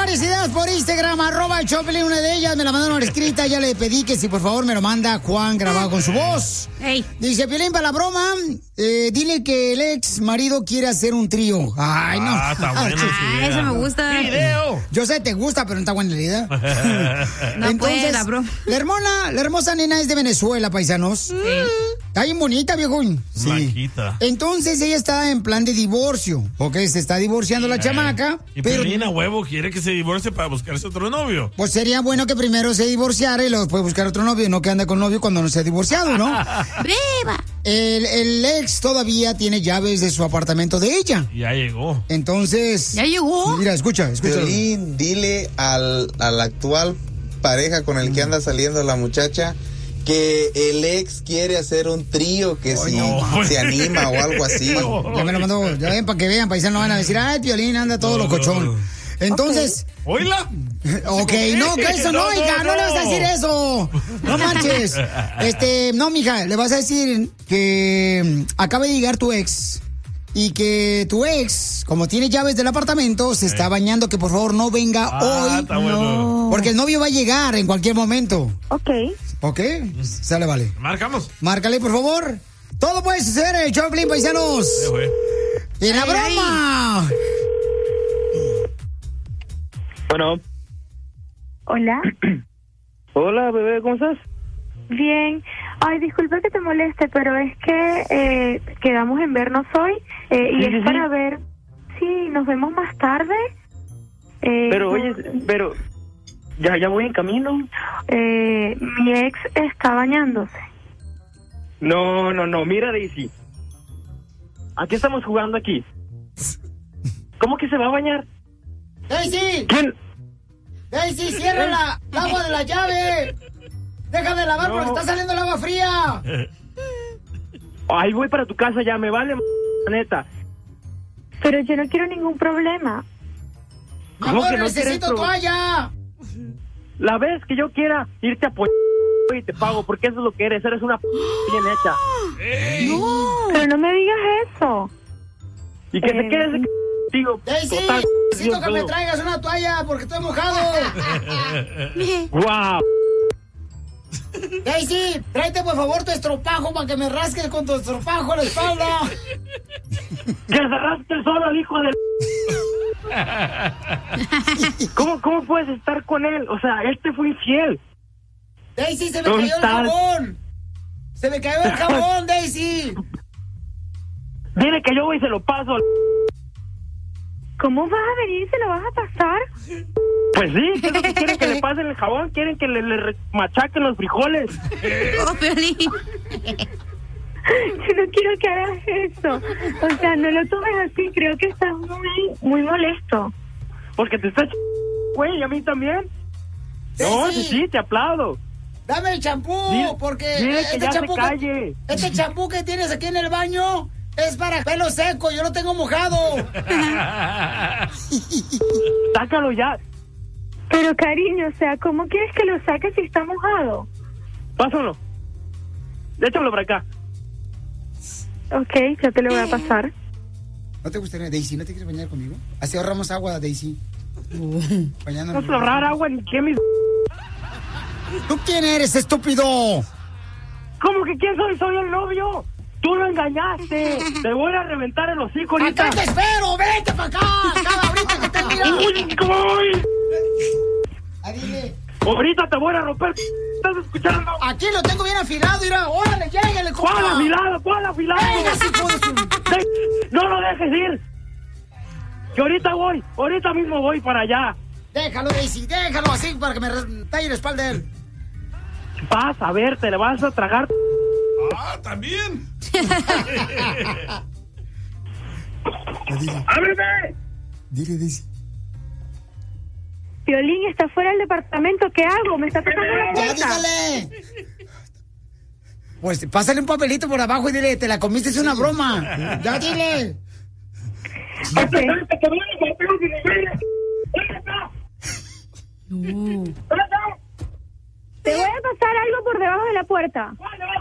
varias ideas por Instagram, @Choplin. Una de ellas me la mandaron escrita. Ya le pedí que si por favor me lo manda Juan grabado con su voz. Hey. Dice, Piolín, para la broma, dile que el ex marido quiere hacer un trío. Ay, no. Está bueno. Eso me gusta. Video. Yo sé, te gusta, pero no está buena la idea. No Entonces, puede, la broma. la hermosa nena es de Venezuela, paisanos. Está bien bonita, viejón. Sí. Blanquita. Entonces ella está en plan de divorcio, ¿ok? Se está divorciando la chamaca. Y pero Piolín a huevo quiere que se divorcie para buscarse otro novio. pues sería bueno que primero se divorciara y luego puede buscar otro novio, no que ande con novio cuando no se ha divorciado, ¿no? ¡Viva! El ex todavía tiene llaves de su apartamento de ella. Ya llegó. Entonces... ¿Ya llegó? Mira, escucha. Piolín, dile al actual pareja con el que anda saliendo la muchacha que el ex quiere hacer un trío, que si se anima o algo así. Ya me lo mandó, ya ven, para que vean, paisanos van a decir, ay, Piolín anda todo locochón. Entonces... ¿Oíla? Ok, no, que eso no, hija, no le vas a decir eso. No marches. No, mija, le vas a decir que acaba de llegar tu ex y que tu ex, como tiene llaves del apartamento, se está bañando, que por favor no venga hoy. Está bueno. Porque el novio va a llegar en cualquier momento. Ok. ¿Ok? Sale, vale. Marcamos. Márcale, por favor. Todo puede suceder en el Choplin, paisanos. ¡En la broma! Bueno. Hola. Hola, bebé, ¿cómo estás? Bien. Ay, disculpa que te moleste, pero es que quedamos en vernos hoy y es para ver si nos vemos más tarde. Pero, oye, ya voy en camino. Mi ex está bañándose. No, mira, Daisy. ¿A qué estamos jugando aquí? ¿Cómo que se va a bañar? ¡Daisy! ¿Quién? ¡Daisy, cierra la agua de la llave! ¡Déjame lavar porque está saliendo el agua fría! Ahí voy para tu casa ya, me vale, neta. Pero yo no quiero ningún problema. ¿Cómo que no necesito quieres toalla! La vez que yo quiera irte a y te pago, porque eso es lo que eres una bien hecha. No, pero no me digas eso. Y que se quede ese contigo. Daisy, total, necesito Dios que me mío. traigas una toalla porque estoy mojado. Wow. Daisy, tráete por favor tu estropajo para que me rasques con tu estropajo la espalda. Que se rasque solo el hijo de... ¿Cómo puedes estar con él? O sea, él te fue infiel. Daisy, se me cayó el jabón. Se me cayó el jabón, Daisy. Dile que yo voy y se lo paso. ¿Cómo vas a venir y se lo vas a pasar? Pues sí, ¿qué es lo que quieren que le pasen el jabón? ¿Quieren que le machaquen los frijoles? Oh, Piolín. Yo no quiero que hagas eso. O sea, no lo tomes así. Creo que estás muy molesto. Porque te estás güey, a mí también. No, sí, te aplaudo. Dame el champú, porque dile que ya se calle. Este champú que tienes aquí en el baño es para pelo seco, yo lo tengo mojado. Sácalo ya. Pero cariño, o sea, ¿cómo quieres que lo saques si está mojado? Pásalo. Échalo para acá. Ok, ya te lo voy a pasar. ¿No te gustaría, Daisy? ¿No te quieres bañar conmigo? Así ahorramos agua, Daisy. No se ahorrar agua ni qué mis... ¿Tú quién eres, estúpido? ¿Cómo que quién soy? Soy el novio. Tú lo engañaste. Te voy a reventar el hocico ahorita. ¡Acá te espero! ¡Vete para acá! ¡Cada ahorita que te mira! ¡Uy! Dile. Ahorita te voy a romper. ¿Estás escuchando? Aquí lo tengo bien afilado, mira. ¡Órale, llégale, compa! ¿Cuál afilado? ¿Cuál afilado? Venga, sí, puedes. No lo dejes ir. Que ahorita mismo voy para allá. Déjalo, Daisy, déjalo así para que me talle la espalda de él. Vas a ver, te le vas a tragar. También. ¡Ábreme! Dile, Daisy. Piolín está fuera del departamento. ¿Qué hago? Me está tocando la ¡Ya, puerta. dígale! Pues pásale un papelito por abajo y dile, te la comiste, es una broma. ¡Ya, dile! Te voy a pasar algo por debajo de la puerta.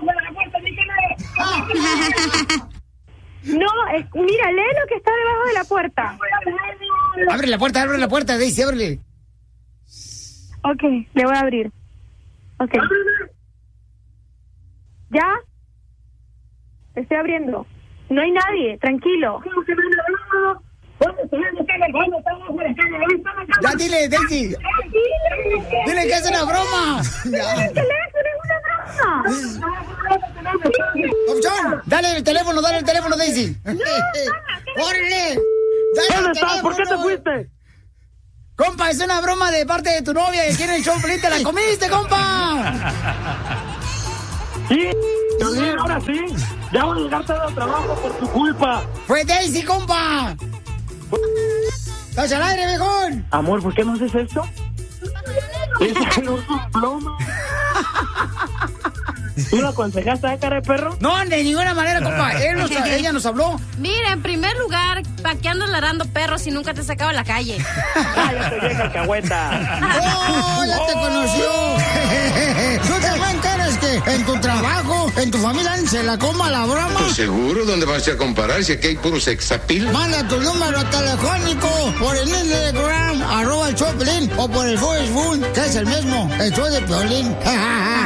No, mira, lee lo que está debajo de la puerta. Abre la puerta, Daisy, ábrele. Ok, le voy a abrir. Ok. ¿Ya? Estoy abriendo. No hay nadie, tranquilo. Ya dile, Daisy. Dile que es una broma. El teléfono es una broma. Opción, dale el teléfono, Daisy. ¡Órale! ¿Dónde estás? ¿Por qué te fuiste? Compa, es una broma de parte de tu novia que quiere el show, Pelín, te la comiste, compa. Sí, Piolín, ahora sí. Ya voy a llegar todo el trabajo por tu culpa. Fue Daisy, compa. ¡Estás al aire, viejón! Amor, ¿por qué no haces esto? Esa no es un ploma. ¿Tú lo aconsejaste a cara de perro? No, de ninguna manera, compa. Ella nos habló. Mira, en primer lugar, ¿para qué andas ladrando perros si nunca te sacaba a la calle? ¡Ya te llega alcahueta! ¡Oh, ya te conoció! ¿No te cuentas que en tu trabajo, en tu familia, se la coma la broma? Pues seguro, ¿dónde vas a comparar si aquí hay puro sexapil? Manda tu número telefónico por el Instagram, @el show de Piolín, o por el Facebook, que es el mismo, el show de Piolín.